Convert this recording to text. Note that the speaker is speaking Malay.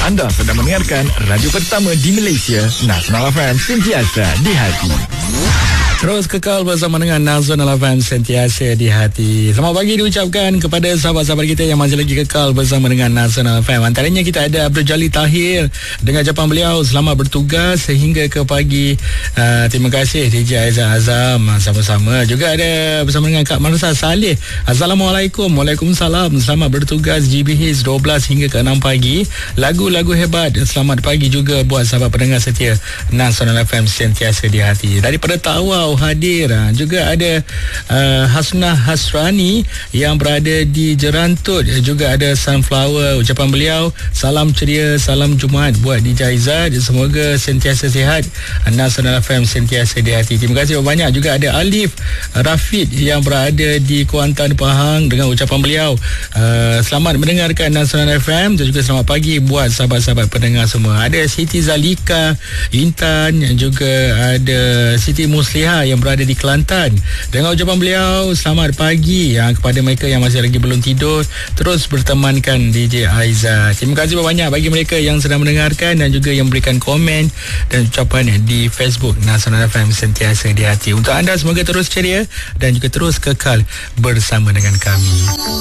Anda sedang mendengarkan radio pertama di Malaysia, Nasional FM, sentiasa di hati. Terus kekal bersama dengan Nasional FM, sentiasa di hati. Selamat pagi diucapkan kepada sahabat-sahabat kita yang masih lagi kekal bersama dengan Nasional FM. Antaranya kita ada Abdul Jalil Tahir dengan ucapan beliau selamat bertugas sehingga ke pagi. Terima kasih DJ Aizah Azam. Sama-sama. Juga ada bersama dengan Kak Marsa Saleh. Assalamualaikum. Waalaikumsalam. Selamat bertugas GBH 12 hingga ke 6 pagi. Lagu-lagu hebat. Selamat pagi juga buat sahabat pendengar setia Nasional FM, sentiasa di hati. Daripada Tawau hadir. Juga ada Hasnah Hasrani yang berada di Jerantut. Juga ada Sunflower. Ucapan beliau salam ceria, salam Jumaat buat DJ Aizat. Semoga sentiasa sihat. Nasional FM, sentiasa di hati. Terima kasih banyak. Juga ada Alif Rafid yang berada di Kuantan Pahang dengan ucapan beliau selamat mendengarkan Nasional FM dan juga selamat pagi buat sahabat-sahabat pendengar semua. Ada Siti Zalika Intan, juga ada Siti Musliha yang berada di Kelantan. Dengan ucapan beliau selamat pagi kepada mereka yang masih lagi belum tidur, terus bertemankan DJ Aizat. Terima kasih banyak bagi mereka yang sedang mendengarkan dan juga yang memberikan komen dan ucapan di Facebook Nasional FM, sentiasa di hati. Untuk anda semoga terus ceria dan juga terus kekal bersama dengan kami.